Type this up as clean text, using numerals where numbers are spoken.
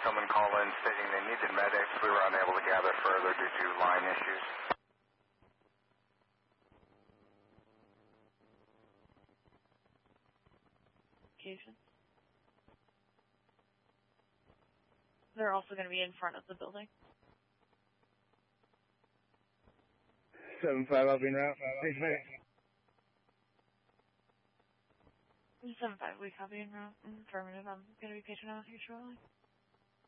someone call in stating they needed medics. We were unable to gather further due to line issues. They're also going to be in front of the building. 7-5, I'll be en route. Page medic. 7-5, we copy en route. Affirmative, I'm going to be patient out here shortly.